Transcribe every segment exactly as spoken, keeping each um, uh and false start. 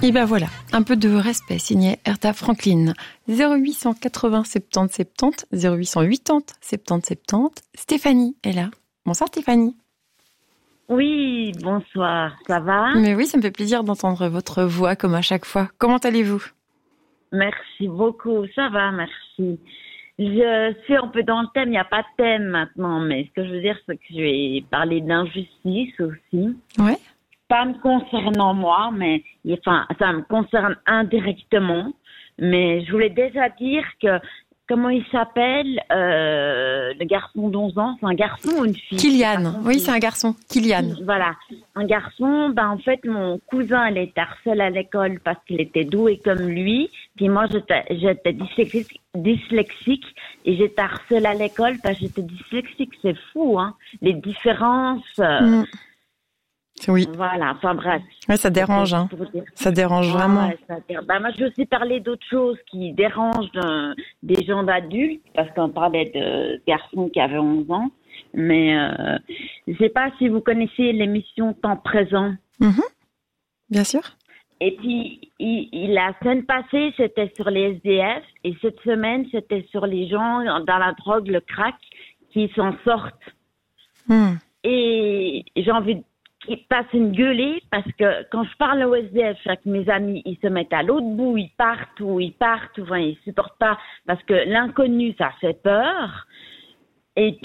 Et ben voilà, un peu de respect, signé Hertha Franklin. zéro huit cent quatre-vingts soixante-dix soixante-dix, zéro huit cent quatre-vingts soixante-dix soixante-dix. Stéphanie est là. Bonsoir Stéphanie. Oui, bonsoir, ça va? Mais oui, ça me fait plaisir d'entendre votre voix comme à chaque fois. Comment allez-vous? Merci beaucoup, ça va, merci. Je suis un peu dans le thème, il n'y a pas de thème maintenant, mais ce que je veux dire, c'est que je vais parler d'injustice aussi. Ouais. Pas me concernant moi, mais enfin, ça me concerne indirectement. Mais je voulais déjà dire que, comment il s'appelle, euh, le garçon d'onze ans, c'est un garçon ou une fille? Kylian, oui, c'est un garçon, Kylian. Voilà, un garçon, ben en fait, mon cousin, il était harcelé à l'école parce qu'il était doué comme lui. Puis moi, j'étais, j'étais dyslexique, dyslexique et j'étais harcelée à l'école parce que j'étais dyslexique. C'est fou, hein, les différences... Euh, mmh. Oui. Voilà, enfin bref. Ouais, ça dérange, hein. Ça dérange ah, vraiment. Ouais, ça dérange. Bah, moi, je vais aussi parler d'autres choses qui dérangent euh, des gens d'adultes, parce qu'on parlait de garçons qui avaient onze ans. Mais euh, je sais pas si vous connaissez l'émission Temps présent. Mmh. Bien sûr. Et puis, il, il, la semaine passée, c'était sur les S D F, et cette semaine, c'était sur les gens dans la drogue, le crack, qui s'en sortent. Mmh. Et j'ai envie de qui passe une gueulée parce que quand je parle au S D F avec mes amis, ils se mettent à l'autre bout, ils partent ou ils partent, enfin ils supportent pas parce que l'inconnu ça fait peur. Et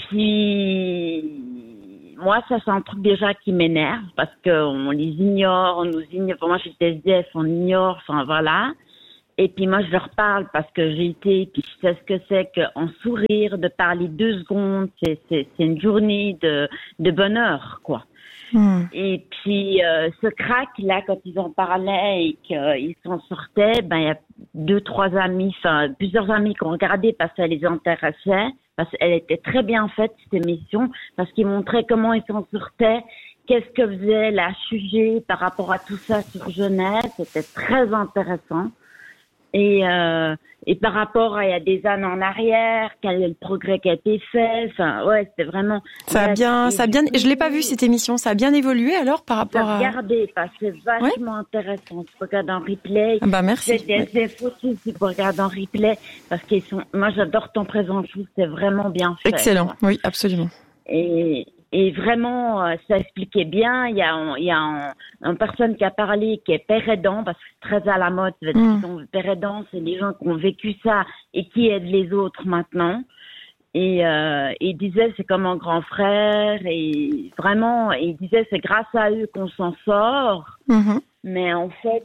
puis moi ça c'est un truc déjà qui m'énerve parce que on les ignore, on nous ignore. Moi j'étais S D F, on ignore, enfin voilà. Et puis moi je leur parle parce que j'ai été, puis je sais ce que c'est qu'en sourire, de parler deux secondes, c'est c'est c'est une journée de de bonheur quoi. Mmh. Et puis euh, ce crack là, quand ils en parlaient et qu'ils s'en sortaient, ben il y a deux trois amis, enfin plusieurs amis qui ont regardé parce que ça les intéressait, parce qu'elle était très bien faite cette émission, parce qu'ils montraient comment ils s'en sortaient, qu'est-ce que faisait la H U G par rapport à tout ça sur Genève, c'était très intéressant. Et euh, et par rapport à il y a des années en arrière, quel est le progrès qui a été fait, enfin ouais c'était vraiment ça a bien ça a bien je l'ai pas vu cette émission, ça a bien évolué alors par rapport à regardez parce que c'est vachement ouais. intéressant, tu regardes en replay. Ah bah merci. C'est des, des photos tu regardes en replay parce qu'ils sont moi j'adore Ton présent, je trouve c'est vraiment bien fait. Excellent, quoi. Oui absolument. Et Et vraiment, euh, ça expliquait bien. Il y a, un, il y a un, une personne qui a parlé qui est père aidant, parce que c'est très à la mode. Mmh. Père aidant, c'est les gens qui ont vécu ça et qui aident les autres maintenant. Et euh, il disait c'est comme un grand frère. Et vraiment, il disait c'est grâce à eux qu'on s'en sort. Mmh. Mais en fait,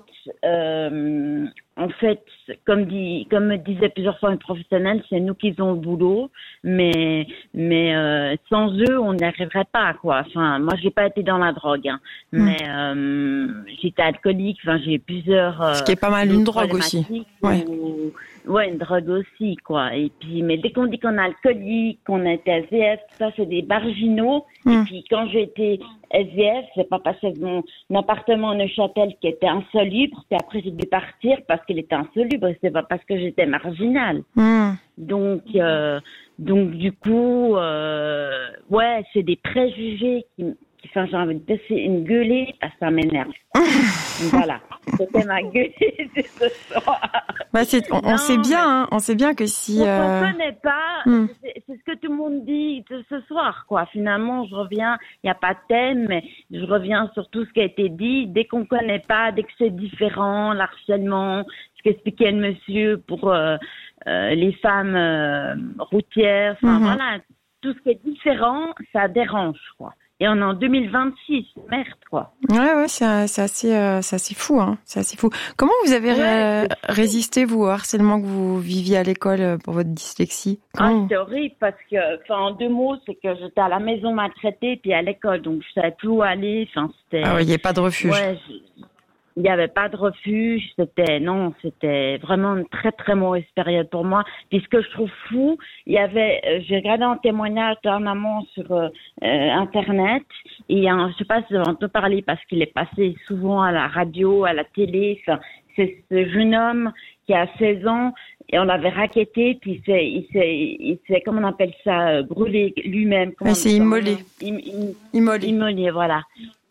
euh, en fait, comme dit, comme me disait plusieurs fois un professionnel, c'est nous qui faisons le boulot, mais mais euh, sans eux, on n'y arriverait pas, quoi. Enfin, moi, j'ai pas été dans la drogue, hein, mmh. mais euh, j'étais alcoolique. Enfin, j'ai plusieurs. Euh, Ce qui est pas mal une drogue aussi. Ouais. Où, ouais, une drogue aussi, quoi. Et puis, mais dès qu'on dit qu'on est alcoolique, qu'on est S D F, tout ça, c'est des marginaux. Mmh. Et puis, quand j'ai été S D F, c'est pas parce que mon, mon appartement à Neuchâtel qui était insalubre, puis après j'ai dû partir parce qu'il était insalubre, c'est pas parce que j'étais marginale. Mmh. Donc, euh, donc du coup, euh, ouais, c'est des préjugés qui, qui enfin, j'ai envie de passer une gueulée, parce que ça m'énerve. Voilà, c'était ma gueulée de ce soir. Bah c'est, on, non, on sait bien, hein, on sait bien que si... On euh... ne connaît pas, mm. c'est, c'est ce que tout le monde dit de ce soir, quoi. Finalement, je reviens, il n'y a pas de thème, mais je reviens sur tout ce qui a été dit. Dès qu'on ne connaît pas, dès que c'est différent, l'harcèlement, ce qu'expliquait le monsieur pour euh, euh, les femmes euh, routières, enfin mm-hmm. voilà, tout ce qui est différent, ça dérange, quoi. Et on est en deux mille vingt-six, merde, quoi. Ouais, ouais, c'est, c'est assez, euh, c'est assez fou, hein. C'est assez fou. Comment vous avez ouais, ré- résisté, vous, au harcèlement que vous viviez à l'école pour votre dyslexie? Comment... Ah, c'était horrible parce que, enfin, en deux mots, c'est que j'étais à la maison maltraitée puis à l'école, donc je savais plus où aller. Enfin, c'était. Ah ouais, il n'y avait pas de refuge. Ouais, je... il n'y avait pas de refuge. C'était, non, c'était vraiment une très très mauvaise période pour moi. Puis ce que je trouve fou, il y avait, euh, j'ai regardé un témoignage d'un amant sur euh, euh, internet. Et il y a un, je sais pas si vous avez entendu parler parce qu'il est passé souvent à la radio, à la télé. Enfin, c'est ce jeune homme qui a seize ans et on l'avait racketté puis il s'est, il s'est, il s'est, comment on appelle ça, brûlé lui-même. Ouais, c'est immolé. Im, im, immolé. Immolé, voilà.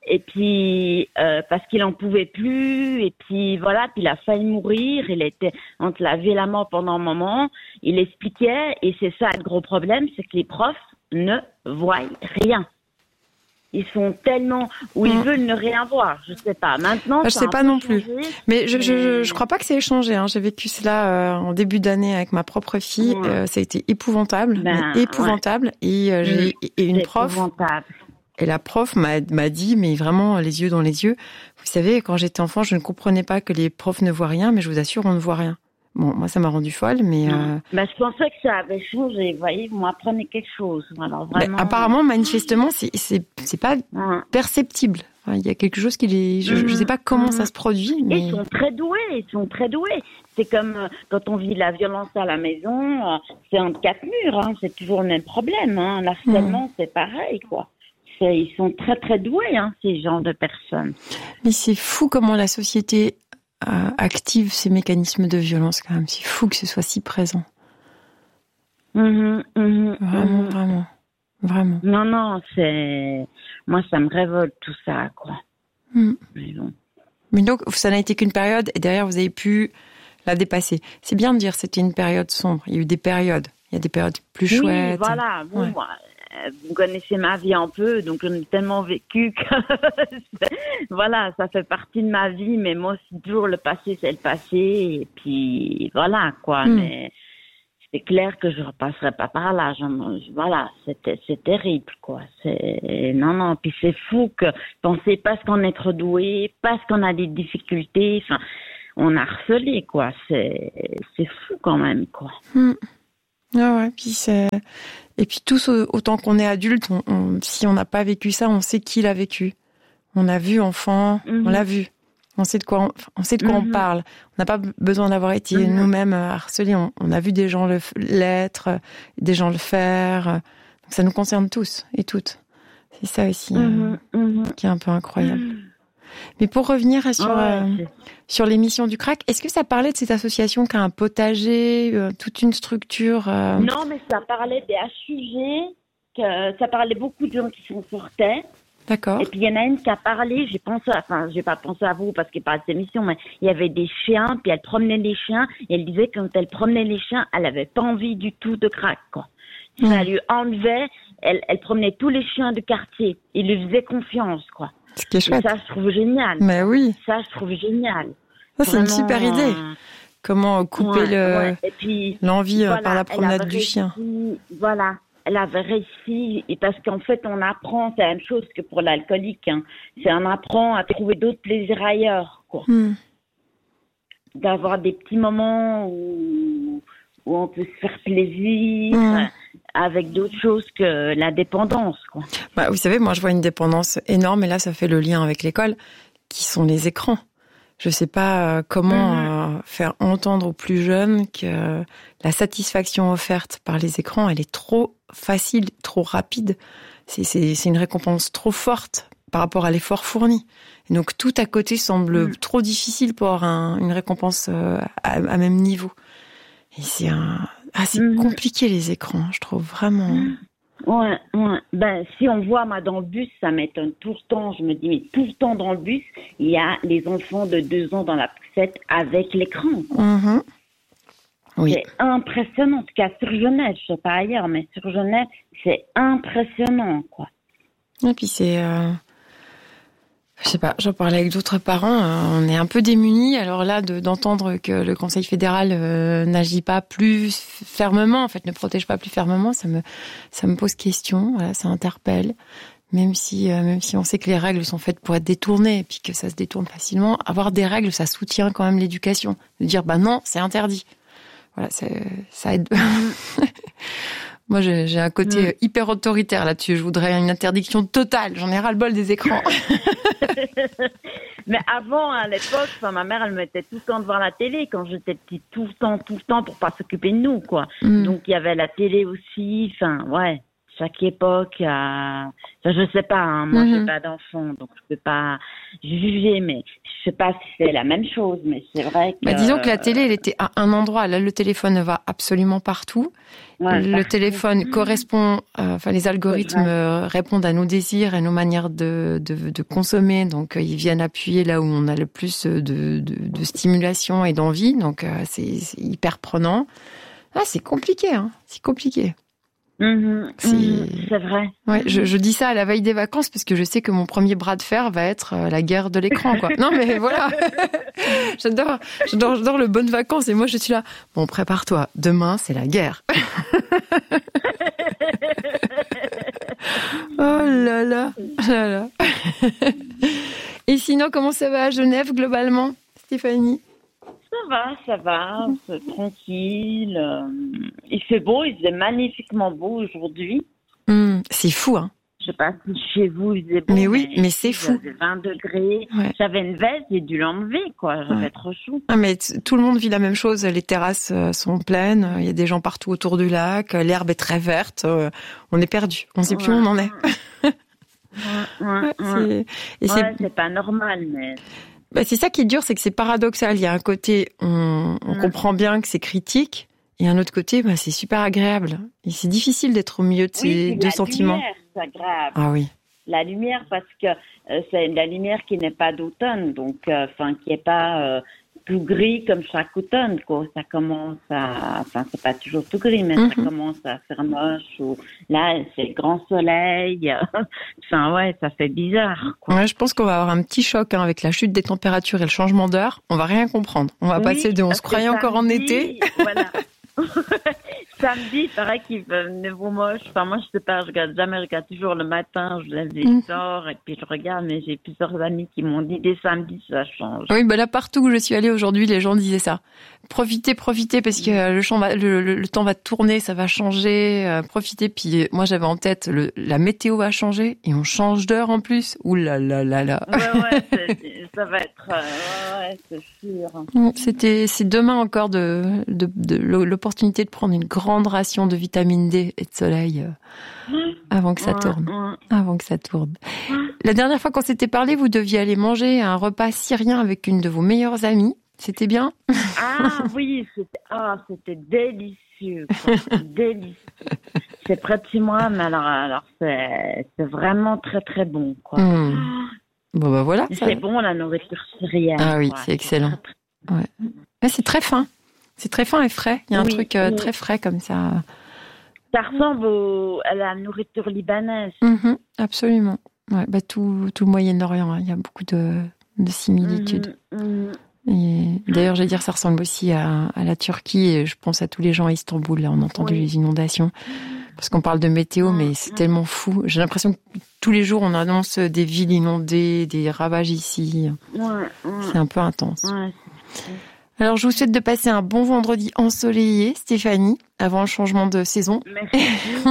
Et puis, euh, parce qu'il en pouvait plus, et puis voilà, puis il a failli mourir, il était, on te lavait la mort pendant un moment, il expliquait, et c'est ça le gros problème, c'est que les profs ne voient rien. Ils sont tellement, ou ils mmh. veulent ne rien voir, je sais pas. Maintenant, je sais pas non plus. Changé, mais je, mais... je, je crois pas que c'est changé, hein. J'ai vécu cela euh, en début d'année avec ma propre fille, ouais. euh, ça a été épouvantable, ben, mais épouvantable, ouais. et, euh, j'ai, et une prof. Et la prof m'a, m'a dit, mais vraiment les yeux dans les yeux, vous savez, quand j'étais enfant, je ne comprenais pas que les profs ne voient rien, mais je vous assure, on ne voit rien. Bon, moi, ça m'a rendue folle, mais... Euh... Ben, je pensais que ça avait changé, vous voyez, vous m'apprenez quelque chose. Alors, vraiment... ben, apparemment, manifestement, c'est, c'est, c'est pas ouais. perceptible. Enfin, il y a quelque chose qui les... Je ne mmh. sais pas comment mmh. ça se produit, mais... Ils sont très doués, ils sont très doués. C'est comme euh, quand on vit la violence à la maison, euh, c'est entre quatre murs, hein, c'est toujours le même problème. Hein. L'harcèlement, mmh. c'est pareil, quoi. C'est, ils sont très, très doués, hein, ces genres de personnes. Mais c'est fou comment la société... Euh, active ces mécanismes de violence quand même. C'est fou que ce soit si présent. Mmh, mmh, vraiment, mmh. vraiment, vraiment. Non, non, c'est... Moi, ça me révolte tout ça, quoi. Mmh. Mais bon. Mais donc, ça n'a été qu'une période et derrière, vous avez pu la dépasser. C'est bien de dire que c'était une période sombre. Il y a eu des périodes. Il y a des périodes plus oui, chouettes. Voilà. Bon, ouais. moi, vous connaissez ma vie un peu, donc j'en ai tellement vécu que voilà, ça fait partie de ma vie, mais moi, c'est toujours le passé, c'est le passé, et puis voilà, quoi. Mm. Mais c'est clair que je repasserai pas par là. Genre, voilà, c'était, c'est terrible, quoi. C'est non, non. Puis c'est fou que pensez parce qu'on est trop doué, parce qu'on a des difficultés, enfin, on a harcelé, quoi. C'est, c'est fou quand même, quoi. Mm. Ah ouais, puis c'est... Et puis tous, autant qu'on est adulte, on, on, si on n'a pas vécu ça, on sait qui l'a vécu. On a vu enfant, mm-hmm. on l'a vu. On sait de quoi on, on, sait de quoi mm-hmm. on parle. On n'a pas besoin d'avoir été mm-hmm. nous-mêmes harcelés. On, on a vu des gens le, l'être, des gens le faire. Donc ça nous concerne tous et toutes. C'est ça aussi mm-hmm. euh, qui est un peu incroyable. Mm-hmm. Mais pour revenir sur, ouais, euh, sur l'émission du Crack, est-ce que ça parlait de cette association qui a un potager, euh, toute une structure euh... Non, mais ça parlait des H U G, que ça parlait beaucoup de gens qui s'en sortaient. D'accord. Et puis il y en a une qui a parlé, j'ai pensé, enfin, j'ai pas pensé à vous parce qu'il parle de cette émission, mais il y avait des chiens, puis elle promenait les chiens, et elle disait que quand elle promenait les chiens, elle avait pas envie du tout de Crack, quoi. Mmh. Ça lui enlevait, elle, elle promenait tous les chiens du quartier, il lui faisait confiance, quoi. Ce qui est chouette. Et ça, je trouve génial. Mais oui. Ça, je trouve génial. Ça, c'est vraiment, une super idée. Comment couper ouais, le, ouais. Et puis, l'envie voilà, par la promenade du réussi, chien. Voilà. Elle avait réussi, et parce qu'en fait, on apprend, c'est la même chose que pour l'alcoolique, hein. C'est on apprend à trouver d'autres plaisirs ailleurs, quoi. Mm. D'avoir des petits moments où, où on peut se faire plaisir. Mm. Avec d'autres choses que la dépendance, quoi. Bah, vous savez, moi, je vois une dépendance énorme, et là, ça fait le lien avec l'école, qui sont les écrans. Je sais pas euh, comment mmh. euh, faire entendre aux plus jeunes que euh, la satisfaction offerte par les écrans, elle est trop facile, trop rapide. C'est, c'est, c'est une récompense trop forte par rapport à l'effort fourni. Et donc, tout à côté semble mmh. trop difficile pour avoir un, une récompense euh, à, à même niveau. Et c'est un... Ah, c'est mmh. compliqué, les écrans, je trouve, vraiment. Mmh. Ouais, ouais. Ben, si on voit, moi, dans le bus, ça m'étonne tout le temps. Je me dis, mais tout le temps dans le bus, il y a les enfants de deux ans dans la poussette avec l'écran. Mmh. Oui. C'est impressionnant. En tout cas, sur Genève, je sais pas ailleurs, mais sur Genève, c'est impressionnant, quoi. Et puis, c'est... Euh... Je sais pas, j'en parlais avec d'autres parents, euh, on est un peu démunis. Alors là, de, d'entendre que le Conseil fédéral euh, n'agit pas plus fermement, en fait, ne protège pas plus fermement, ça me, ça me pose question. Voilà, ça interpelle. Même si, euh, même si on sait que les règles sont faites pour être détournées et puis que ça se détourne facilement, avoir des règles, ça soutient quand même l'éducation. De dire, bah non, c'est interdit. Voilà, c'est, ça aide. Moi, j'ai, j'ai un côté mmh. hyper autoritaire là-dessus. Je voudrais une interdiction totale. J'en ai ras-le-bol des écrans. Mais avant, à l'époque, enfin, ma mère, elle me mettait tout le temps devant la télé quand j'étais petite, tout le temps, tout le temps, pour pas s'occuper de nous, quoi. Mm. Donc, il y avait la télé aussi. Enfin, ouais, chaque époque, euh... enfin, je sais pas. Hein, moi, mm-hmm. j'ai pas d'enfant, donc je peux pas juger. Mais sais pas si c'est la même chose, mais c'est vrai que... Bah, disons que la télé, elle était à un endroit. Là, le téléphone va absolument partout. Ouais, le partout. téléphone correspond... Euh, enfin, les algorithmes euh, répondent à nos désirs et nos manières de, de, de consommer. Donc, euh, ils viennent appuyer là où on a le plus de, de, de stimulation et d'envie. Donc, euh, c'est, c'est hyper prenant. Ah, c'est compliqué, hein. C'est compliqué. Mmh, c'est... Mmh, c'est vrai. Ouais, je, je dis ça à la veille des vacances parce que je sais que mon premier bras de fer va être la guerre de l'écran, quoi. Non, mais voilà. j'adore, j'adore, j'adore le bonnes vacances et moi je suis là. Bon, prépare-toi. Demain, c'est la guerre. Oh là là, là là. Et sinon, comment ça va à Genève globalement, Stéphanie? Ça va, ça va, c'est tranquille. Il fait beau, il faisait magnifiquement beau aujourd'hui. Mmh, c'est fou, hein. Je sais pas si chez vous il faisait beau. Mais oui, mais, mais c'est fou. J'avais vingt degrés. Ouais. J'avais une veste, j'ai dû l'enlever, quoi. J'avais ouais. trop chaud. Ah, mais t- tout le monde vit la même chose. Les terrasses sont pleines. Il y a des gens partout autour du lac. L'herbe est très verte. On est perdu. On sait ouais. plus où on en est. ouais, ouais, ouais. C'est... Et ouais, c'est... c'est pas normal, mais... Bah, c'est ça qui est dur, c'est que c'est paradoxal. Il y a un côté, on, on mmh. comprend bien que c'est critique, et un autre côté, bah, c'est super agréable. Et c'est difficile d'être au milieu de ces oui, deux la sentiments. Lumière, c'est agréable. Ah oui. La lumière, parce que euh, c'est la lumière qui n'est pas d'automne, donc enfin euh, qui n'est pas euh, tout gris comme chaque automne, quoi. Ça commence à, enfin c'est pas toujours tout gris, mais mm-hmm. ça commence à faire moche. Ou là, c'est le grand soleil. Enfin ouais, ça fait bizarre, quoi. Ouais, je pense qu'on va avoir un petit choc hein, avec la chute des températures et le changement d'heure. On va rien comprendre. On va oui, passer de on se croyait encore en été. Voilà. Samedi, c'est vrai qu'il venait vous moche. Enfin, moi, je sais pas, je regarde jamais, je regarde toujours le matin, je lève les mmh. sorts et puis je regarde, mais j'ai plusieurs amis qui m'ont dit dès samedi, ça change. Oui, bah là, partout où je suis allée aujourd'hui, les gens disaient ça. Profitez, profitez, parce que le, champ va, le, le, le temps va tourner, ça va changer. Euh, profitez. Puis moi, j'avais en tête, le, la météo va changer et on change d'heure en plus. Ouh là là là là. Ouais, ouais, c'est, ça va être, euh, ouais, c'est sûr. C'était, c'est demain encore de, de, de, de l'opportunité de prendre une grande ration de vitamine D et de soleil euh, avant que ça tourne. Avant que ça tourne. La dernière fois qu'on s'était parlé, vous deviez aller manger un repas syrien avec une de vos meilleures amies. C'était bien? Ah oui, c'était, ah, c'était délicieux. C'était délicieux. C'est près de chez moi, mais alors, alors c'est, c'est vraiment très très bon, quoi. Mmh. Bon bah voilà. C'est ça... bon la nourriture syrienne. Ah oui, quoi. c'est excellent. C'est, très... ouais. Ouais, c'est très fin. C'est très fin et frais. Il y a un oui, truc euh, oui. très frais comme ça. Ça ressemble au, à la nourriture libanaise. Mmh, absolument. Ouais, bah tout, tout le Moyen-Orient, hein. Il y a beaucoup de, de similitudes. Mmh, mmh. Et d'ailleurs, j'allais dire, ça ressemble aussi à, à la Turquie. Et je pense à tous les gens à Istanbul. Là, on a entendu oui. les inondations. Parce qu'on parle de météo, mais c'est tellement fou. J'ai l'impression que tous les jours, on annonce des villes inondées, des ravages ici. Ouais, ouais. C'est un peu intense. Ouais. Alors, je vous souhaite de passer un bon vendredi ensoleillé, Stéphanie, avant le changement de saison. Merci.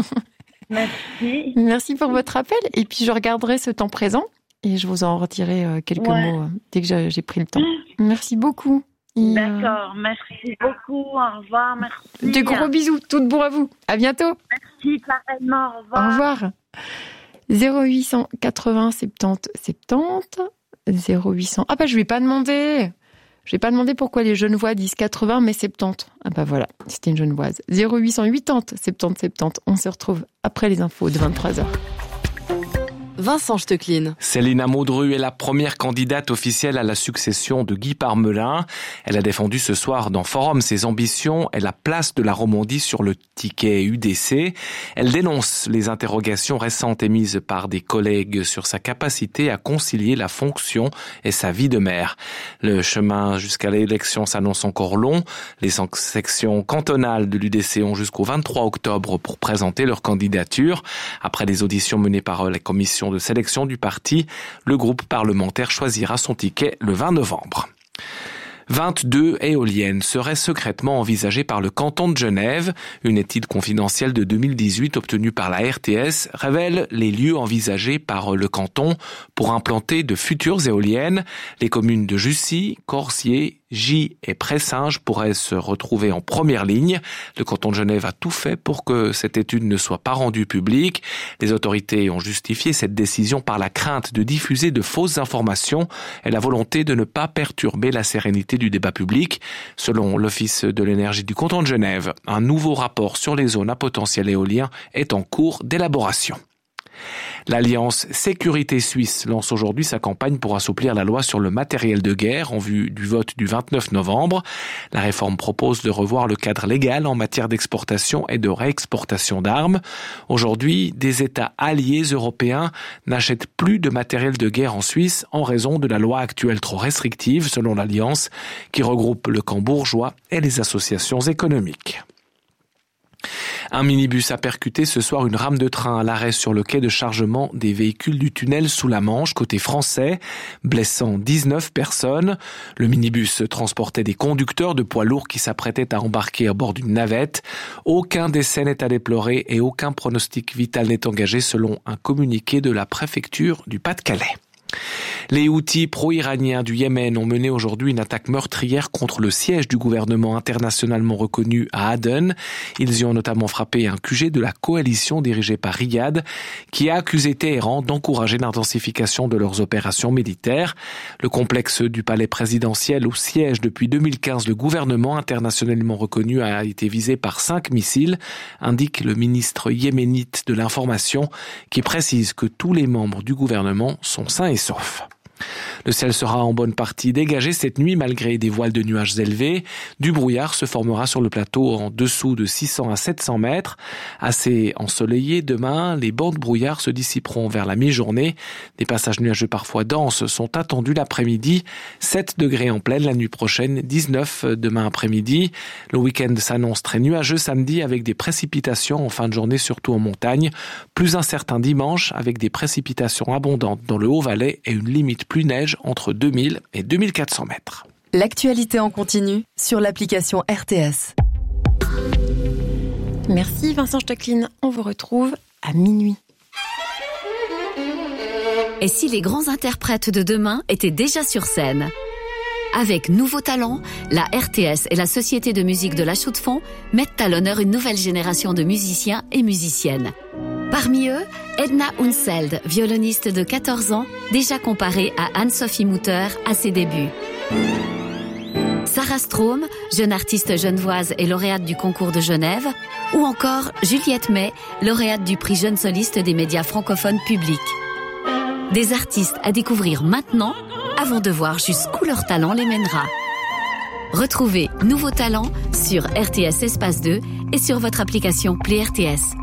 Merci. Merci pour votre appel. Et puis, je regarderai ce temps présent et je vous en redirai quelques ouais. mots dès que j'ai pris le temps. Merci beaucoup. Et D'accord, merci beaucoup. Au revoir, merci. De gros bisous, tout de bon à vous. À bientôt. Merci, pareillement. Au revoir. Au revoir. zéro huit cent quatre-vingts soixante-dix soixante-dix zéro huit cents. Ah bah je vais pas demander. Je vais pas demander pourquoi les Genevois disent quatre-vingts mais soixante-dix. Ah bah voilà, c'était une Genevoise. zéro huit cent quatre-vingts soixante-dix soixante-dix. On se retrouve après les infos de vingt-trois heures. Vincent Stecklin. Célina Maudru est la première candidate officielle à la succession de Guy Parmelin. Elle a défendu ce soir dans Forum ses ambitions et la place de la Romandie sur le ticket U D C. Elle dénonce les interrogations récentes émises par des collègues sur sa capacité à concilier la fonction et sa vie de mère. Le chemin jusqu'à l'élection s'annonce encore long. Les sections cantonales de l'U D C ont jusqu'au vingt-trois octobre pour présenter leur candidature. Après les auditions menées par la commission de sélection du parti, le groupe parlementaire choisira son ticket le vingt novembre. vingt-deux éoliennes seraient secrètement envisagées par le canton de Genève. Une étude confidentielle de deux mille dix-huit obtenue par la R T S révèle les lieux envisagés par le canton pour implanter de futures éoliennes. Les communes de Jussy, Corsier, J et Pressinges pourraient se retrouver en première ligne. Le canton de Genève a tout fait pour que cette étude ne soit pas rendue publique. Les autorités ont justifié cette décision par la crainte de diffuser de fausses informations et la volonté de ne pas perturber la sérénité du débat public. Selon l'Office de l'énergie du canton de Genève, un nouveau rapport sur les zones à potentiel éolien est en cours d'élaboration. L'Alliance Sécurité Suisse lance aujourd'hui sa campagne pour assouplir la loi sur le matériel de guerre en vue du vote du vingt-neuf novembre. La réforme propose de revoir le cadre légal en matière d'exportation et de réexportation d'armes. Aujourd'hui, des États alliés européens n'achètent plus de matériel de guerre en Suisse en raison de la loi actuelle trop restrictive, selon l'Alliance, qui regroupe le camp bourgeois et les associations économiques. Un minibus a percuté ce soir une rame de train à l'arrêt sur le quai de chargement des véhicules du tunnel sous la Manche, côté français, blessant dix-neuf personnes. Le minibus transportait des conducteurs de poids lourds qui s'apprêtaient à embarquer à bord d'une navette. Aucun décès n'est à déplorer et aucun pronostic vital n'est engagé selon un communiqué de la préfecture du Pas-de-Calais. Les Houthis pro-iraniens du Yémen ont mené aujourd'hui une attaque meurtrière contre le siège du gouvernement internationalement reconnu à Aden. Ils y ont notamment frappé un Q G de la coalition dirigée par Riyad, qui a accusé Téhéran d'encourager l'intensification de leurs opérations militaires. Le complexe du palais présidentiel où siège depuis deux mille quinze le gouvernement internationalement reconnu a été visé par cinq missiles, indique le ministre yéménite de l'information, qui précise que tous les membres du gouvernement sont sains et saufs. Le ciel sera en bonne partie dégagé cette nuit malgré des voiles de nuages élevés. Du brouillard se formera sur le plateau en dessous de six cents à sept cents mètres. Assez ensoleillé demain, les bancs de brouillard se dissiperont vers la mi-journée. Des passages nuageux parfois denses sont attendus l'après-midi. sept degrés en pleine la nuit prochaine, dix-neuf demain après-midi. Le week-end s'annonce très nuageux samedi avec des précipitations en fin de journée surtout en montagne. Plus incertain dimanche avec des précipitations abondantes dans le Haut-Valais et une limite plus neige entre deux mille et deux mille quatre cents mètres. L'actualité en continu sur l'application R T S. Merci Vincent Stocklin. On vous retrouve à minuit. Et si les grands interprètes de demain étaient déjà sur scène ? Avec Nouveaux Talents, la R T S et la Société de musique de la Chaux-de-Fonds mettent à l'honneur une nouvelle génération de musiciens et musiciennes. Parmi eux, Edna Unseld, violoniste de quatorze ans, déjà comparée à Anne-Sophie Mutter à ses débuts. Sarah Strom, jeune artiste genevoise et lauréate du concours de Genève, ou encore Juliette May, lauréate du prix Jeune Soliste des médias francophones publics. Des artistes à découvrir maintenant, avant de voir jusqu'où leur talent les mènera. Retrouvez Nouveaux Talents sur R T S Espace deux et sur votre application Play R T S.